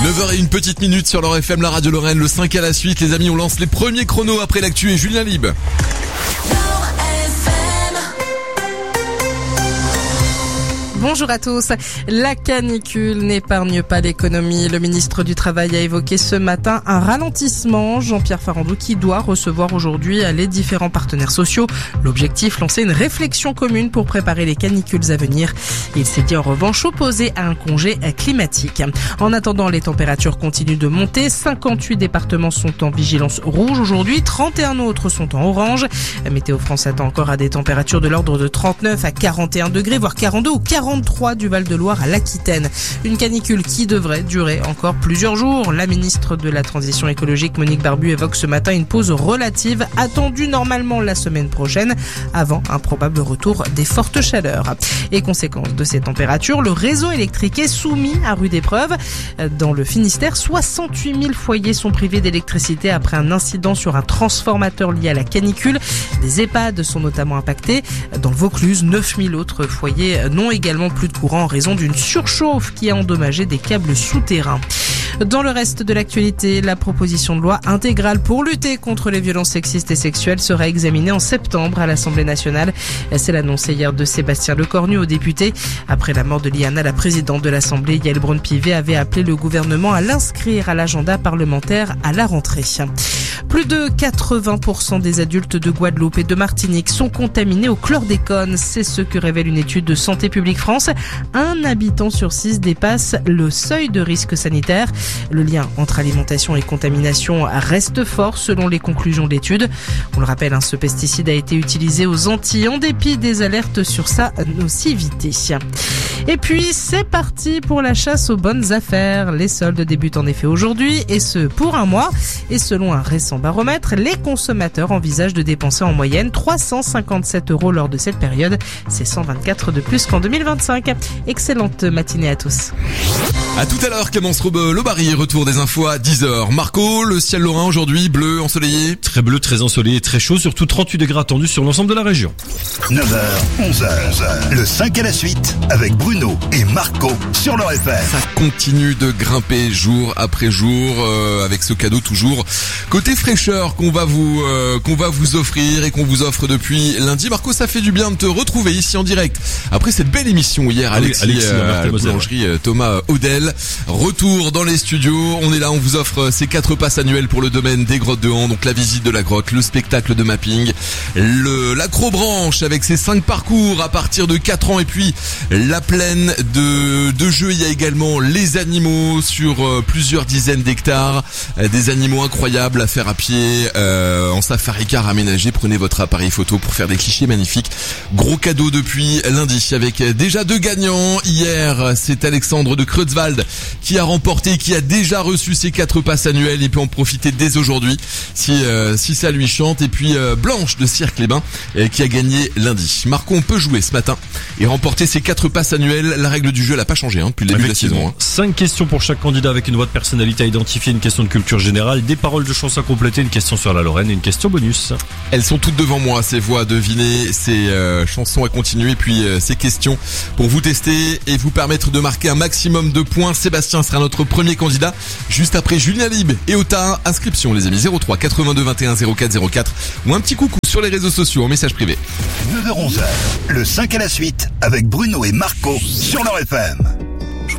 9h01 sur leur FM, la radio Lorraine, le 5 à la suite. Les amis, on lance les premiers chronos après l'actu et Julien Lib. Bonjour à tous. La canicule n'épargne pas l'économie. Le ministre du Travail a évoqué ce matin un ralentissement. Jean-Pierre Farandou qui doit recevoir aujourd'hui les différents partenaires sociaux. L'objectif, lancer une réflexion commune pour préparer les canicules à venir. Il s'est dit en revanche opposé à un congé climatique. En attendant, les températures continuent de monter. 58 départements sont en vigilance rouge aujourd'hui. 31 autres sont en orange. Météo France attend encore à des températures de l'ordre de 39 à 41 degrés, voire 42 ou 43 du Val-de-Loire à l'Aquitaine. Une canicule qui devrait durer encore plusieurs jours. La ministre de la Transition écologique, Monique Barbu, évoque ce matin une pause relative attendue normalement la semaine prochaine avant un probable retour des fortes chaleurs. Et conséquence de ces températures, le réseau électrique est soumis à rude épreuve. Dans le Finistère, 68 000 foyers sont privés d'électricité après un incident sur un transformateur lié à la canicule. Des EHPAD sont notamment impactés. Dans le Vaucluse, 9 000 autres foyers n'ont également plus de courant en raison d'une surchauffe qui a endommagé des câbles souterrains. Dans le reste de l'actualité, la proposition de loi intégrale pour lutter contre les violences sexistes et sexuelles sera examinée en septembre à l'Assemblée nationale. C'est l'annonce hier de Sébastien Lecornu aux députés. Après la mort de Liana, la présidente de l'Assemblée, Yael Braun-Pivet, avait appelé le gouvernement à l'inscrire à l'agenda parlementaire à la rentrée. Plus de 80% des adultes de Guadeloupe et de Martinique sont contaminés au chlordécone. C'est ce que révèle une étude de Santé publique France. Un habitant sur 6 dépasse le seuil de risque sanitaire. Le lien entre alimentation et contamination reste fort selon les conclusions de l'étude. On le rappelle, ce pesticide a été utilisé aux Antilles en dépit des alertes sur sa nocivité. Et puis, c'est parti pour la chasse aux bonnes affaires. Les soldes débutent en effet aujourd'hui et ce pour un mois. Et selon un récent baromètre, les consommateurs envisagent de dépenser en moyenne 357 € lors de cette période. C'est 124 de plus qu'en 2025. Excellente matinée à tous. À tout à l'heure, Clémence Lobary, retour des infos à 10h. Marco, le ciel lorrain aujourd'hui, bleu, ensoleillé. Très bleu, très ensoleillé, très chaud, surtout 38 degrés attendus sur l'ensemble de la région. 9h, 11h, le 5 à la suite avec Bruno et Marco sur leur FM. Ça continue de grimper jour après jour avec ce cadeau toujours côté fraîcheur qu'on va vous offrir et qu'on vous offre depuis lundi. Marco, ça fait du bien de te retrouver ici en direct après cette belle émission hier à la boulangerie Thomas Odel. Retour dans les studios, on est là, on vous offre ces 4 passes annuelles pour le domaine des Grottes de Han, donc la visite de la grotte, le spectacle de mapping, l'acrobranche avec ses 5 parcours à partir de 4 ans et puis la plaine de jeux. Il y a également les animaux sur plusieurs dizaines d'hectares, des animaux incroyables à faire à pied, en safari car aménagé. Prenez votre appareil photo pour faire des clichés magnifiques. Gros cadeau depuis lundi avec déjà 2 gagnants. Hier, c'est Alexandre de Creutzwald qui a remporté, qui a déjà reçu ses 4 passes annuelles. Il peut en profiter dès aujourd'hui si ça lui chante. Et puis Blanche de Cirque-les-Bains qui a gagné lundi. Marco, on peut jouer ce matin et remporter ses 4 passes annuelles. La règle du jeu, elle n'a pas changé depuis le début de la saison. 5 questions pour chaque candidat avec une voix de personnalité à identifier, une question de culture générale, des paroles de chansons à compléter, une question sur la Lorraine et une question bonus. Elles sont toutes devant moi, ces voix à deviner, ces chansons à continuer, et puis ces questions pour vous tester et vous permettre de marquer un maximum de points. Sébastien sera notre premier candidat juste après Julien Lib et Ota. Inscription les amis, 03 82 21 04 04 ou un petit coucou sur les réseaux sociaux en message privé. 9h-11h, le 5 à la suite avec Bruno et Marco sur leur FM.